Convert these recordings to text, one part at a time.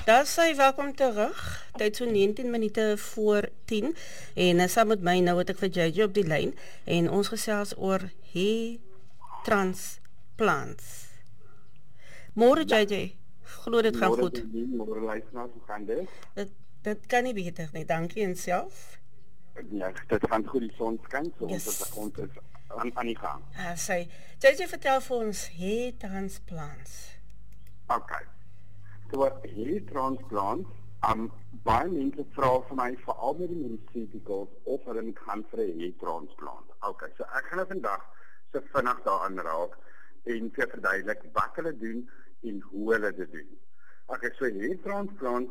Daar sê welkom terug. Tyd so 19 minute voor 10 en saam met my nou het ek vir JJ op die lyn en ons gesels oor transplants. Môre JJ, glo dit gaan goed. Môre luisteraars, hoe gaan dit? Dit kan nie beter nie. Dankie en self. Ja, dit gaan goed, die son skyn, so Yes. ons is aan die gang. Sê JJ, vertel vir ons transplants. Okay. So transplant, baie mense vra vir my veral met die mediceuticals of hulle kan vir 'n transplant. Okay, so ek gaan nou vandag so vinnig daaraan raak en vir verduidelik wat hulle doen en hoe hulle dit doen. Okay, so transplant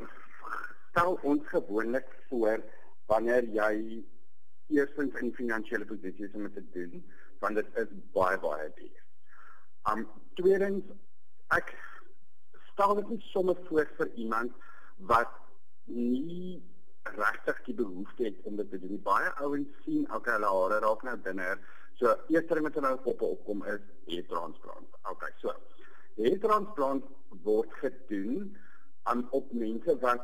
stel ons gewoonlik voor wanneer jy eerstens in finansiële posisie is om dit te doen, want dit is baie duur. Tweedens, ek stel dit nie sommer voor vir iemand wat nie regtig die behoefte het om dit te doen. Baie ouens sien okay, hulle hare raak nou binne. So eerste ding wat hulle koppe opkom is transplant. Okay, so transplant word gedoen op mense wat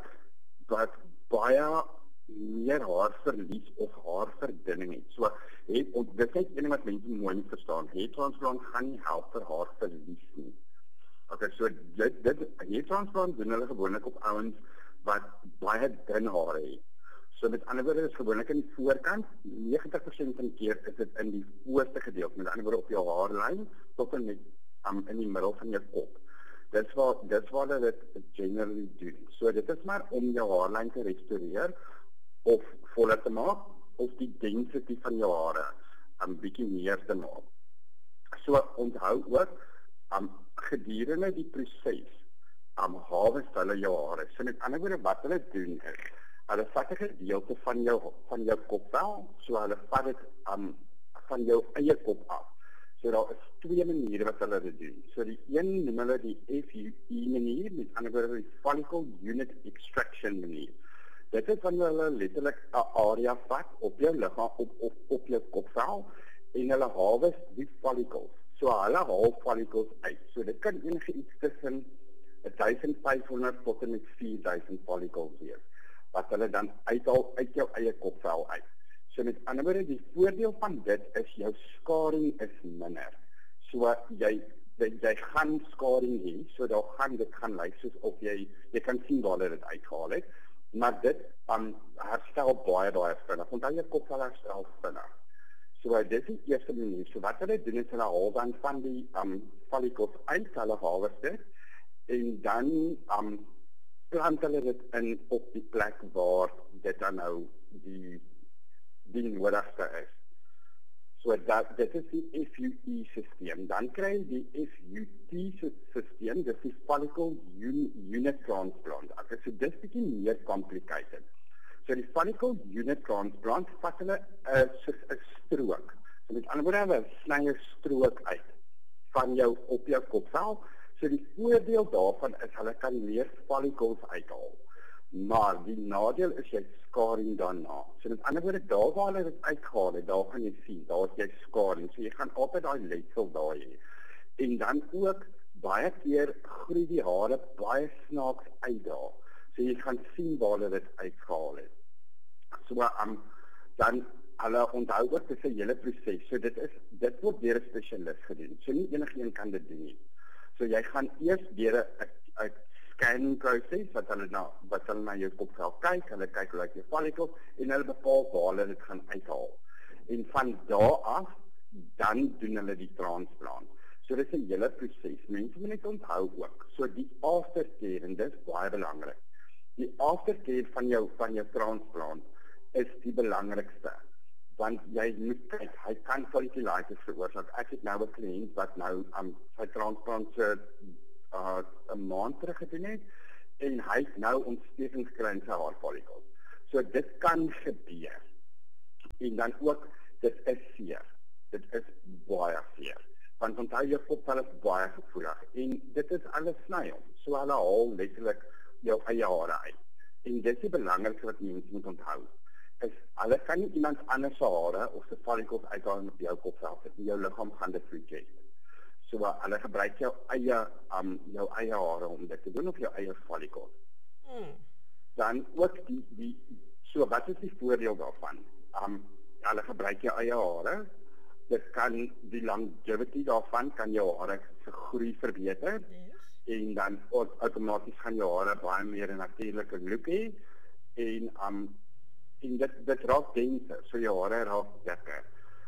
baie meer haarverlies of haarverdunning het. So dit is net een wat mense mooi nie verstaan. Transplant gaan nie help vir haarverlies nie. Okay, so dit transplant doen hulle gewoonlik op ouens wat baie dun hare het. So met ander woorde is gewoonlik in die voorkant, 90% van die keer is dit in die voorste gedeelte, met ander woorde op jou haarlyn tot en met in die middel van jou kop. Dis waar hulle dit generally doen. So dit is maar om jou haarlyn te restoreer of voller te maak of die density van jou hare 'n bietjie meer te maak. So onthou ook gedurende die proses harvest hulle jou hare. So met ander woorde wat hulle doen is, hulle vat 'n gedeelte van jou kopvel, so hulle vat dit van jou eie kop af. So daar is twee maniere wat hulle dit doen. So die een noem hulle die FUE manier, met ander woorde die follicle unit extraction manier. Dit is wanneer hulle letterlik 'n area vat op jou liggaam op jou kopvel en hulle harvest die follicles. So hulle haal follicles uit. So dit kan enige iets tussen 1500 tot en met 4000 follicles wees wat hulle dan uithaal uit jou eie kopvel uit. So met ander woorde, die voordeel van dit is jou skaring is minder. So jy gaan skaring hê, so dit gaan lyk soos of jy kan sien waar hulle dit uitgehaal het, maar dit herstel baie vinnig. Onthou jou kopvel herstel vinnig. So dit is die eerste manier. So wat hulle doen is hulle haal dan van die follicles uit, hulle harvest dit en dan plant hulle dit in op die plek waar dit dan nou die nodigste is. So dit is die FUE systeem. Dan kry jy die FUT systeem, dis die follicle unit transplant. Okay, so dit is bietjie meer complicated. So die follicle unit transplant vat hulle soos 'n strook. So met ander woorde, hulle sny 'n strook uit van jou op jou kopvel. So die voordeel daarvan is hulle kan meer follicles uithaal. Maar die nadeel is jy skaring daarna. So met ander woorde, daar waar hulle dit uitgehaal het, daar gaan jy sien, daar het jy skaring. So jy gaan altyd daai letsel daar hê. En dan ook baie keer groei die hare baie snaaks uit daar. So jy gaan sien waar hulle dit uitgehaal het. So dan hulle onthou ook dis 'n hele proses. So dit word deur 'n spesialis gedoen. So nie enigiemand kan dit doen nie. So jy gaan eers deur 'n scanning proses wat hulle na jou kopvel kyk, hulle kyk hoe lyk jou follicles en hulle bepaal waar hulle dit gaan uithaal. En van daar af dan doen hulle die transplant. So dit is 'n hele proses. Mense moet net onthou ook. So die aftercare, en dit is baie belangrik. Die aftercare van jou transplant is die belangrikste. Want jy moet kyk, hy kan folliculitis veroorsaak. Ek het nou 'n kliënt wat nou sy transplant so 'n maand terug gedoen het en hy het nou ontstekings gekry in sy haarfollicles. So dit kan gebeur. En dan ook dit is seer. Dit is baie seer. Want onthou jou kopvel is baie gevoelig en dit is alles sny om. So hulle haal letterlik jou eie hare uit. En dit is die belangrikste wat mense moet onthou. Is hulle kan nie iemand anders se hare of se follicles uithaal op jou kopvel sit. Jou liggaam gaan dit reject. So hulle gebruik jou eie hare om dit te doen of jou eie follicles. Dan ook so wat is die voordeel daarvan? Hulle gebruik jou eie hare. Dit kan die longevity daarvan kan jou hare se groei verbeter. En dan outomaties gaan jou hare baie meer 'n natuurlike look hê. En dit raak denser, so jou hare raak dikker.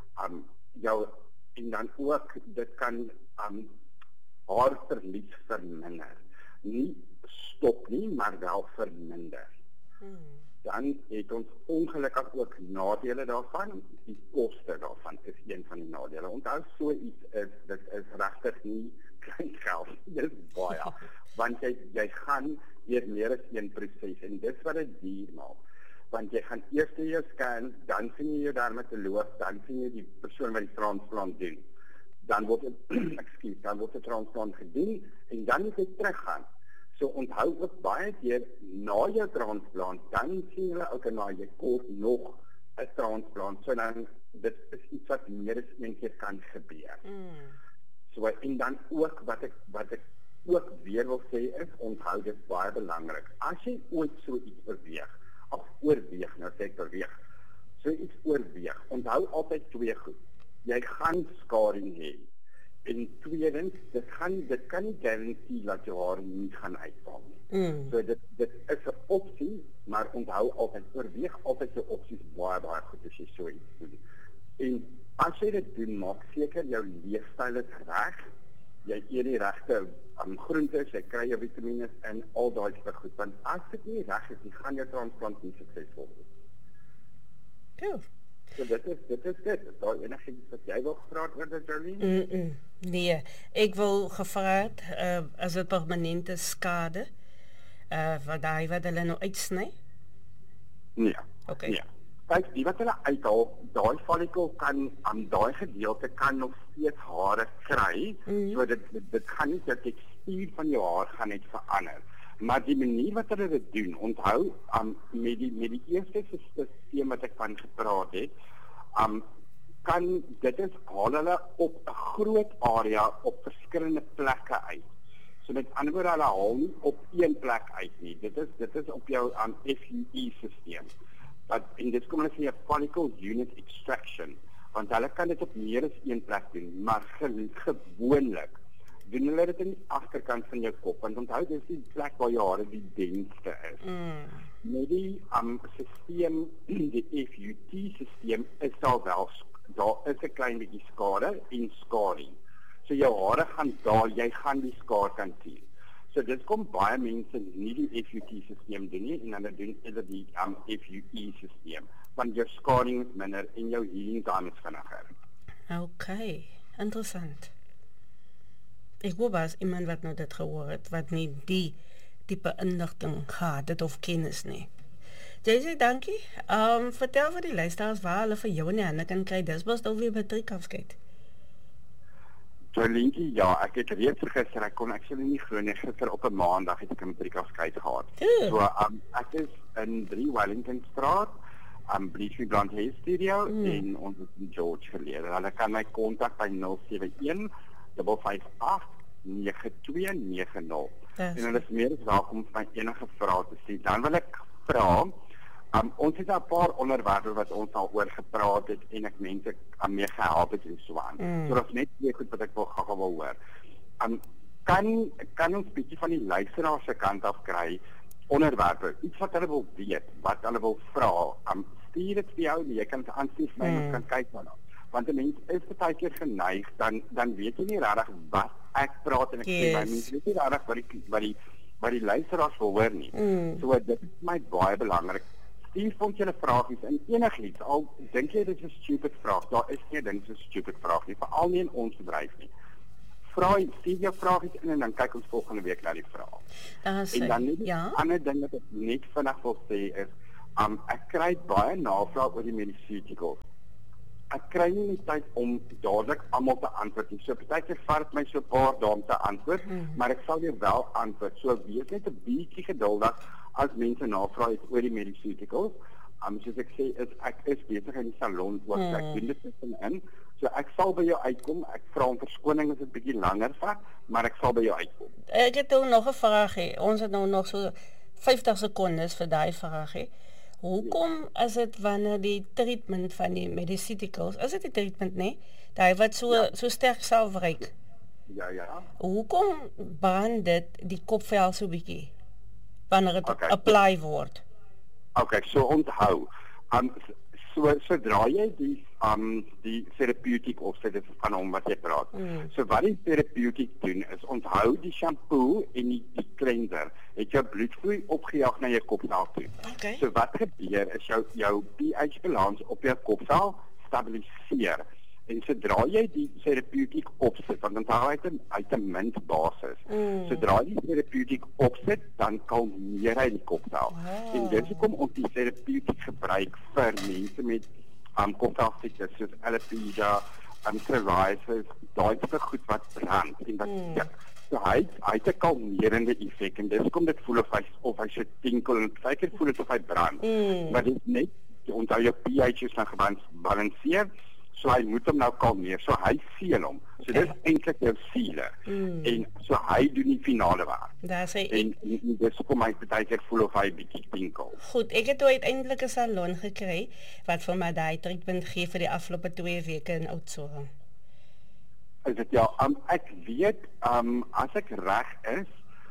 En dan ook dit kan haarverlies verminder. Nie stop nie, maar wel verminder. Dan het ons ongelukkig ook nadele daarvan. Die koste daarvan is een van die nadele. Onthou so iets dit is regtig nie klein geld. Dit is baie. Want jy gaan deur meer as een proses en dis wat dit duur maak. Want jy gaan eers jou scan, dan sien jy jou daarmee te loop, dan sien jy die persoon wat die transplant doen. Dan word dan word die transplant gedoen en dan moet jy teruggaan. So onthou ook baie keer na jou transplant, dan sien hulle ook na jy kort nog 'n transplant. So dan dit is iets wat meer as een keer kan gebeur. So en dan ook wat ek ook weer wil sê is onthou dit baie belangrik. As jy ooit so iets oorweeg, nou sê ek oorweeg. So iets oorweeg. Onthou altyd twee goed. Jy gaan skaring hê. En tweedens, dit kan nie garantie dat jou hare nie gaan uitval nie. So dit is 'n opsie, maar onthou altyd oorweeg altyd jou opsies baie goed as jy so iets doen. En as jy dit doen, maak seker jou leefstyl is reg. Jy eet die regte groentes, jy kry jou vitamiene en al daai tipe goed. Want as dit nie reg is nie, gaan jou transplant nie suksesvol wees. Cool. So dit is dit. Daar enigiets wat jy wil gevra word, Jolene? Nee, ek wil gevra het, as dit permanente skade, wat hulle nou uitsny? Nee. Okay. Nee. Kyk, die wat hulle uithaal, daai follicle kan aan daai gedeelte kan nog steeds hare kry. So dit gaan nie dat die tekstuur van jou haar gaan net verander. Maar die manier wat hulle dit doen, onthou, met die eerste stelsel wat ek van gepraat het, haal hulle op 'n groot area op verskillende plekke uit. So met ander woorde, hulle haal nie op een plek uit nie. Dit is op jou FUE-stelsel. En dit kom hulle sê 'n follicle unit extraction, want hulle kan dit op meer as een plek doen, maar gewoonlik doen hulle dit in die agterkant van jou kop, want onthou dis die plek waar jou hare die densste is. Met die stelsel, die FUT-stelsel is daar is 'n klein bietjie skade en skaring. So jou hare gaan daar, jy gaan die skaar kan sien. So dit kom baie mense nie die FUT-stelsel doen nie, en dan doen hulle die FUE-stelsel, want jou skaring is minder en jou healing time is vinniger. Okay, interessant. Ek hoop as iemand wat nou dit gehoor het, wat nie die tipe inligting gehad het of kennis nie. JJ, dankie. Vertel vir die luisteraars waar hulle vir jou in die hande kan kry. Dis was nou weer matriekafskeid. Jolentjie, ja, ek het reeds gister, ek kon actually nie glo nie, gister op 'n maandag het ek 'n matriekafskeid gehad. So, ek is in 3 Wellington Straat, Bleach Me Blonde Hair Studio, en ons is in George geleer. Hulle kan my kontak by 071 558 9290. En hulle is meer as welkom om my enige vrae te stuur. Dan wil ek vra, ons het 'n paar onderwerpe wat ons al oor gepraat het en ek mense mee gehelp het en so aan. So dat is net twee goed wat ek wil gou hoor. Kan ons bietjie van die luisteraar se kant af kry onderwerpe, iets wat hulle wil weet, wat hulle wil vra, stuur dit vir jou, jy kan dit aanstuur vir my en ons kan kyk daarna. Want die mens is baie keer geneig, dan weet jy nie regtig wat ek praat en ek sê my mense weet nie regtig wat die luisteraars wil hoor nie. So dit is my baie belangrik. Stuur vir ons julle vragies en enigiets, al dink jy dit is 'n stupid vraag, daar is nie ding so 'n stupid vraag nie, veral nie in ons bedryf nie. Stuur jou vragies in en dan kyk ons volgende week na die vrae. En dan net 'n ander ding wat ek net vinnig wil sê is, ek kry baie navraag oor die mediceuticals. Ek kry nie die tyd om dadelik almal te antwoord nie. So partykeer vat my so 'n paar dae om te antwoord, maar ek sal jou wel antwoord. So wees net 'n bietjie geduldig as mense navraag het oor die mediceuticals. soos ek sê, ek is besig in die salon ook, ek doen dit tussenin. So ek sal by jou uitkom, ek vra om verskoning as dit bietjie langer vat, maar ek sal by jou uitkom. Ek het nou nog 'n vraagie. Ons het nou nog so 50 sekondes vir daai vraagie. Hoekom is dit wanneer die treatment van die mediceuticals, is dit die treatment nee? Daai wat so sterk salfryk. Ja. Hoekom brand dit die kopvel so bietjie wanneer dit apply word? Okay, so onthou, sodra jy die therapeutic opset is van hom wat jy praat. So wat die therapeutic doen is onthou die shampoo en die cleanser het jou bloedvloei opgejaag na jou kopvel toe. Okay. So wat gebeur is jou pH balans op jou kopvel stabiliseer. En sodra jy die therapeutic opset, want onthou uit 'n mintbasis. Sodra jy die therapeutic opset, dan kalmeer hy die kopvel. En dit is hoekom ons die therapeutic gebruik vir mense met kopvelsiektes soos alopecia, psoriasis, daai tipe goed wat brand en wat so hy het 'n kalmerende effek en dis hoekom dit voel of hy so tinkel en baie voel dit of hy brand. Maar dit is net onthou jou pH is nou gebalanseer. So hy moet hom nou kalmeer, so hy seël hom. So dis eintlik jou sealer. En so hy doen die finale werk. En dis hoekom my partykeer voel of hy bietjie tinkel. Goed, ek het uiteindelik 'n salon gekry wat vir my daai treatment gee vir die afgelope 2 weke in Oudtshoorn. Is dit ja, ek weet as ek reg is,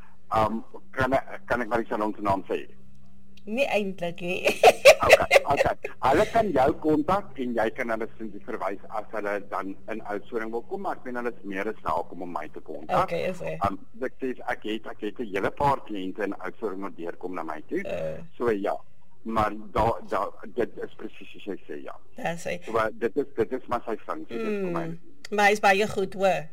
kan ek maar die salon se naam sê. Nee eintlik nie. Okay. Hulle kan jou kontak en jy kan hulle verwys as hulle dan in Oudtshoorn wil kom, maar ek weet hulle is meer as welkom om my te kontak. Okay, is hy. Ek het 'n hele paar kliënte in Oudtshoorn wat deurkom na my toe. So ja, maar dit is presies soos jy sê, ja. Dis hy. So dit is maar sy funksie, dit kom hy. Maar hy is baie goed, hoor.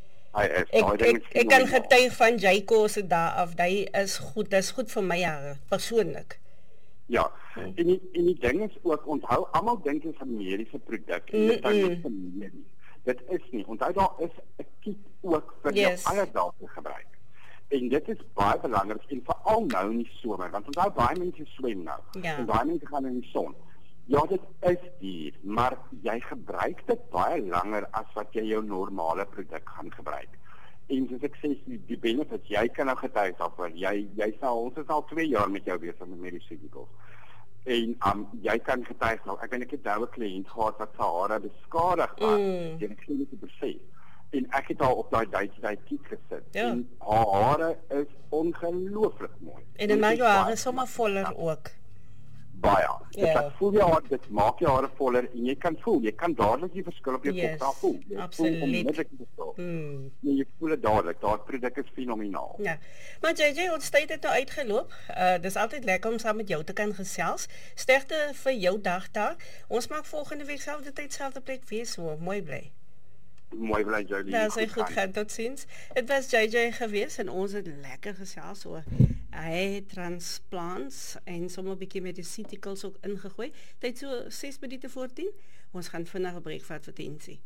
Ek kan getuig van Jaco se daar af. Hy is goed. Dis goed vir my jare persoonlik. Ja. En die ding is ook onthou almal dink dit is 'n mediese produk en dit is nie. Dit is nie. Onthou daar is 'n kit ook vir jou alledaagse gebruik. En dit is baie belangrik en veral nou in die somer want onthou baie mense swem nou. En baie mense gaan in die son. Ja, dit is duur, maar jy gebruik dit baie langer as wat jy jou normale produk gaan gebruik. En soos ek sê, die benefits, jy kan nou getuig daarvan. Ons is al 2 jaar met jou besig met mediceuticals. En jy kan getuig nou, ek het nou 'n kliënt gehad wat sy hare beskadig was, en ek sê dit te besef. En ek het al op daai kit gesit. En haar hare is ongelooflik mooi. En dan maak jou hare sommer voller ook. Baie. Dit maak jou hare voller en jy kan dadelik die verskil op jou kop daar voel. Absoluut. Jy voel dit dadelik. Daai produk is fenomenaal. Ja. Maar JJ, ons tyd het nou uitgeloop. Dis altyd lekker om saam met jou te kan gesels. Sterkte vir jou dag daar. Ons maak volgende week selfde tyd, selfde plek weer so. Mooi bly. Mooi bly Jody. Ja, sy goed gaan tot ziens. Dit was JJ gewees en ons het lekker gesels oor hy transplants en sommer 'n bietjie mediceuticals ook ingegooi. Tyd so 6 minute voor 10. Ons gaan vinnig 'n breek vat vir tensie.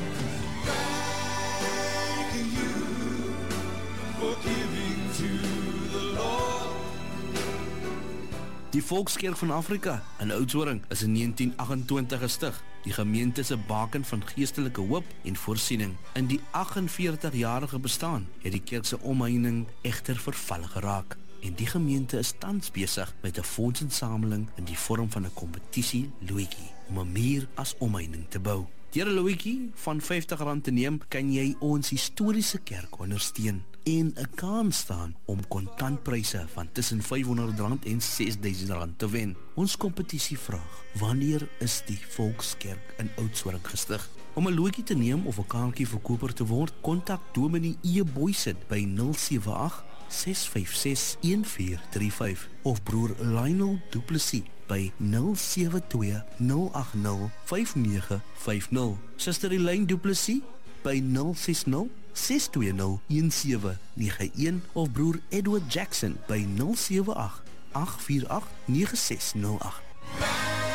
Die Volkskerk van Afrika in Oudtshoorn is in 1928 gestig. Die gemeente se baken van geestelike hoop en voorsiening. In die 48-jarige bestaan het die kerk se omheining egter verval geraak. En die gemeente is tans besig met 'n fondsinsameling in die vorm van 'n kompetisie loetjie om 'n muur as omheining te bou. Deur 'n loetjie van R50 te neem, kan jy ons historiese kerk ondersteun en 'n kans staan om kontantpryse van tussen R500 en R6000 te wen. Ons kompetisie vraag: wanneer is die Volkskerk in Oudtshoorn gestig? Om 'n loetjie te neem of 'n kaartjie verkoper te word, kontak Dominee E. Boysen by 078-656-1435 of broer Lionel Du Plessis by 072-080-5950. Suster Elaine Du Plessis by 060-620-1791 of broer Edward Jackson by 078-848-9608.